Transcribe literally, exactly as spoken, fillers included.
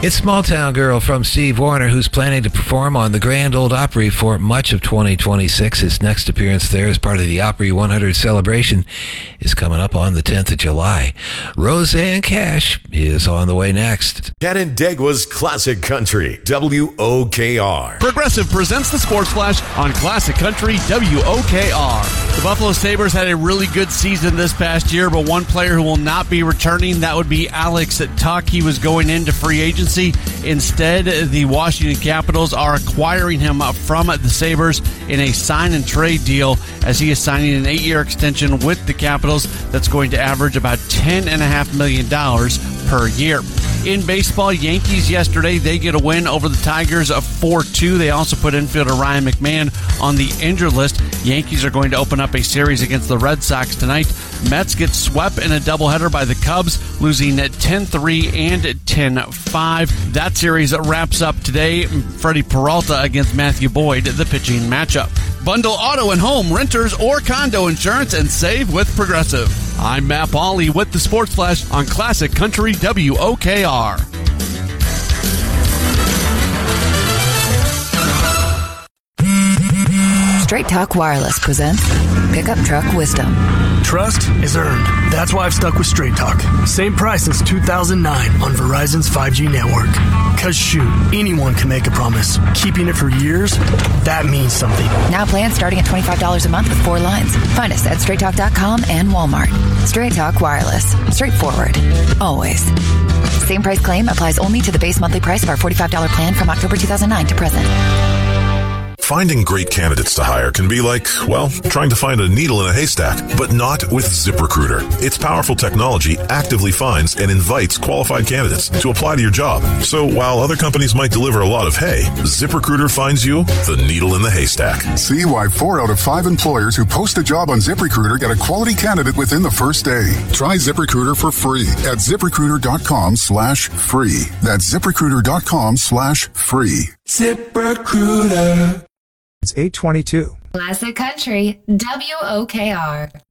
It's Small Town Girl from Steve Wariner, who's planning to perform on the Grand Ole Opry for much of twenty twenty-six. His next appearance there as part of the Opry one hundred celebration is coming up on the tenth of July. Roseanne Cash is on the way next. Canandaigua's Classic Country, W O K R. Progressive presents the Sports Flash on Classic Country, W O K R. The Buffalo Sabres had a really good season this past year, but one player who will not be returning, that would be Alex Tuck. He was going into free agency. Instead, the Washington Capitals are acquiring him from the Sabres in a sign and trade deal, as he is signing an eight-year extension with the Capitals that's going to average about ten point five million dollars per year. In baseball, Yankees yesterday, they get a win over the Tigers of four two. They also put infielder Ryan McMahon on the injured list. Yankees are going to open up a series against the Red Sox tonight. Mets get swept in a doubleheader by the Cubs, losing at ten three and ten five. That series wraps up today. Freddie Peralta against Matthew Boyd, the pitching matchup. Bundle auto and home, renters, or condo insurance and save with Progressive. I'm Matt Pauley with the Sports Flash on Classic Country W O K R. Straight Talk Wireless presents Pickup Truck Wisdom. Trust is earned. That's why I've stuck with Straight Talk. Same price since two thousand nine on Verizon's five G network. Cause shoot, anyone can make a promise. Keeping it for years, that means something. Now plans starting at twenty-five dollars a month with four lines. Find us at straight talk dot com and Walmart. Straight Talk Wireless. Straightforward. Always. Same price claim applies only to the base monthly price of our forty-five dollars plan from October two thousand nine to present. Finding great candidates to hire can be like, well, trying to find a needle in a haystack, but not with ZipRecruiter. Its powerful technology actively finds and invites qualified candidates to apply to your job. So while other companies might deliver a lot of hay, ZipRecruiter finds you the needle in the haystack. See why four out of five employers who post a job on ZipRecruiter get a quality candidate within the first day. Try ZipRecruiter for free at ZipRecruiter.com slash free. That's ZipRecruiter.com slash free. ZipRecruiter. It's eight twenty-two. Classic Country, W O K R.